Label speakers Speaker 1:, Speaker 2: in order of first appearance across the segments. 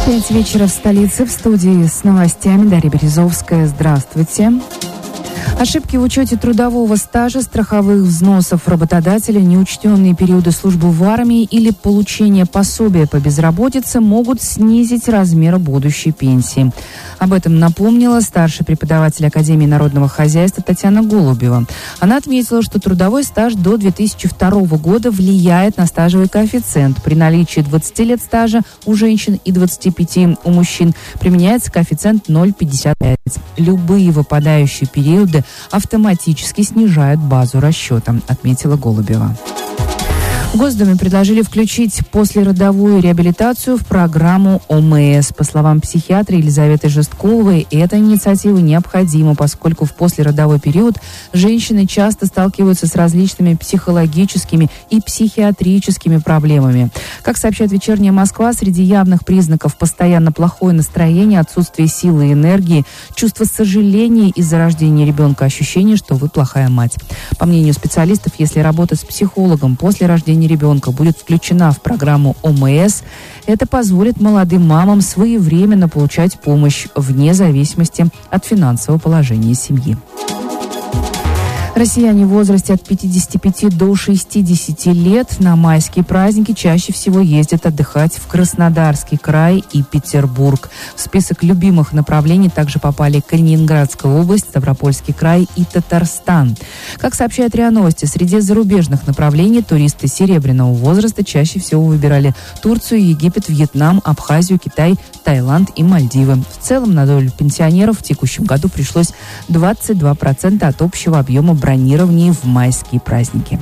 Speaker 1: 5 вечера в столице. В студии с новостями Дарья Березовская. Здравствуйте. Ошибки в учете трудового стажа, страховых взносов работодателя, неучтенные периоды службы в армии или получение пособия по безработице могут снизить размер будущей пенсии. Об этом напомнила старший преподаватель Академии народного хозяйства Татьяна Голубева. Она отметила, что трудовой стаж до 2002 года влияет на стажевый коэффициент. При наличии 20 лет стажа у женщин и 25 у мужчин применяется коэффициент 0,55. Любые выпадающие периоды автоматически снижают базу расчета, отметила Голубева. В Госдуме предложили включить послеродовую реабилитацию в программу ОМС. По словам психиатра Елизаветы Жестковой, эта инициатива необходима, поскольку в послеродовой период женщины часто сталкиваются с различными психологическими и психиатрическими проблемами. Как сообщает «Вечерняя Москва», среди явных признаков постоянно плохое настроение, отсутствие силы и энергии, чувство сожаления из-за рождения ребенка, ощущение, что вы плохая мать. По мнению специалистов, если работа с психологом после рождения ребенка будет включена в программу ОМС, это позволит молодым мамам своевременно получать помощь вне зависимости от финансового положения семьи. Россияне в возрасте от 55 до 60 лет на майские праздники чаще всего ездят отдыхать в Краснодарский край и Петербург. В список любимых направлений также попали Калининградская область, Ставропольский край и Татарстан. Как сообщает РИА Новости, среди зарубежных направлений туристы серебряного возраста чаще всего выбирали Турцию, Египет, Вьетнам, Абхазию, Китай, Таиланд и Мальдивы. В целом на долю пенсионеров в текущем году пришлось 22% от общего объема бронирований в майские праздники.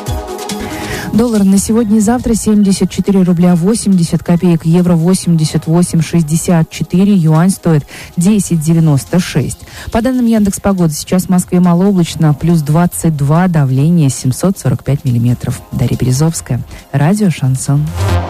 Speaker 1: Доллар на сегодня и завтра 74 рубля 80 копеек, евро 88,64, юань стоит 10,96. По данным Яндекс.Погоды, сейчас в Москве малооблачно, плюс 22, давление 745 миллиметров. Дарья Березовская, радио «Шансон».